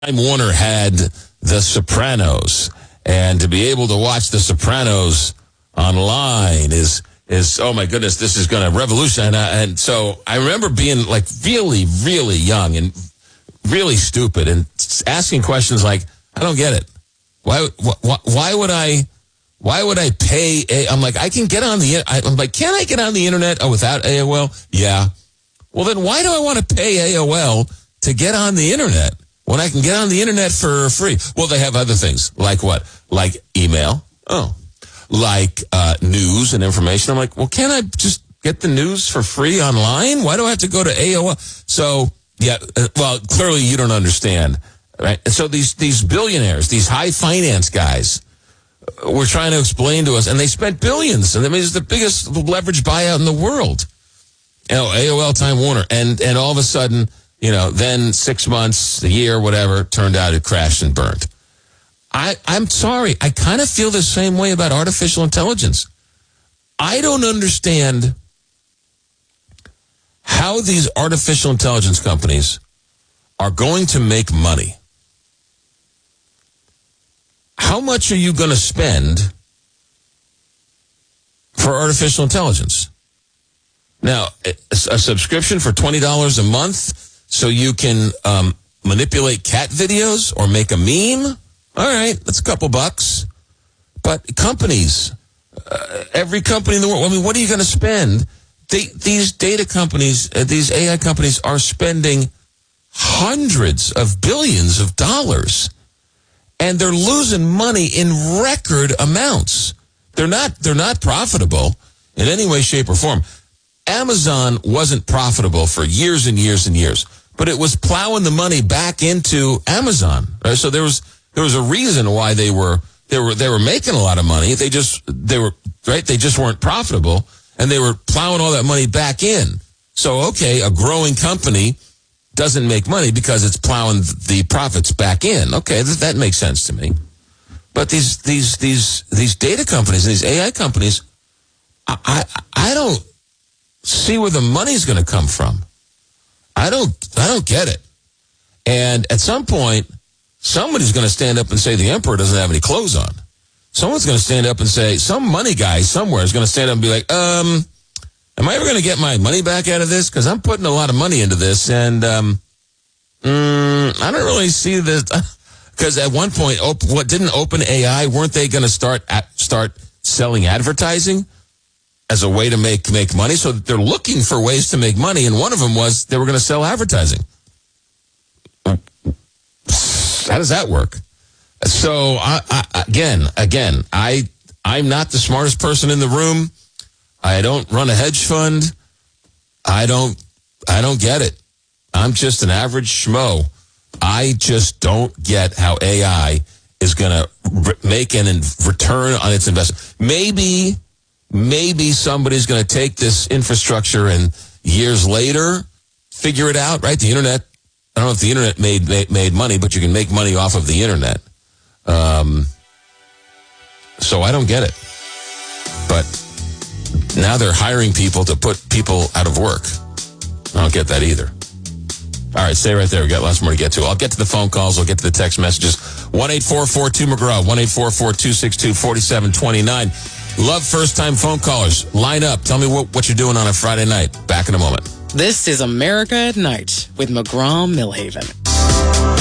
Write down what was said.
Time Warner had The Sopranos, and to be able to watch The Sopranos online is oh my goodness, this is going to revolutionize. And so I remember being like really, really young and really stupid and asking questions like, I don't get it. Why would I pay? I'm like, I can get on the. I'm like, can I get on the internet without AOL? Yeah. Well, then why do I want to pay AOL to get on the internet when I can get on the internet for free? Well, they have other things like what? Like email. Oh, like news and information. I'm like, well, can't I just get the news for free online? Why do I have to go to AOL? So, yeah, well, clearly you don't understand, right? And so these billionaires, these high finance guys, were trying to explain to us, and they spent billions. And I mean, it's the biggest leverage buyout in the world. You know, AOL, Time Warner, and all of a sudden, you know, then 6 months, a year, whatever, turned out it crashed and burned. I'm sorry. I kind of feel the same way about artificial intelligence. I don't understand how these artificial intelligence companies are going to make money. How much are you going to spend for artificial intelligence? Now, a subscription for $20 a month so you can manipulate cat videos or make a meme? All right, that's a couple bucks. But companies, every company in the world, I mean, what are you going to spend? These data companies, these AI companies are spending hundreds of billions of dollars, and they're losing money in record amounts. They're not profitable in any way, shape, or form. Amazon wasn't profitable for years and years and years, but it was plowing the money back into Amazon. Right? So there was a reason why they were making a lot of money. They just weren't profitable, and they were plowing all that money back in. So okay, a growing company doesn't make money because it's plowing the profits back in. Okay, that makes sense to me. But these data companies and these AI companies, I don't see where the money's going to come from. I don't get it. And at some point, somebody's going to stand up and say the emperor doesn't have any clothes on. Someone's going to stand up and say, some money guy somewhere is going to stand up and be like, am I ever going to get my money back out of this? Because I'm putting a lot of money into this, and I don't really see this. Because at one point, what didn't OpenAI, weren't they going to start selling advertising as a way to make money? So they're looking for ways to make money, and one of them was they were going to sell advertising. How does that work? So I'm not the smartest person in the room. I don't run a hedge fund. I don't get it. I'm just an average schmo. I just don't get how AI is going to make an return on its investment. Maybe somebody's going to take this infrastructure and years later figure it out, right? The internet, I don't know if the internet made money, but you can make money off of the internet. So I don't get it. But now they're hiring people to put people out of work. I don't get that either. All right, stay right there. We got lots more to get to. I'll get to the phone calls. I'll get to the text messages. 1-844-2-McGraw, 1-844-262-4729. Love first-time phone callers. Line up. Tell me what you're doing on a Friday night. Back in a moment. This is America at Night with McGraw Millhaven.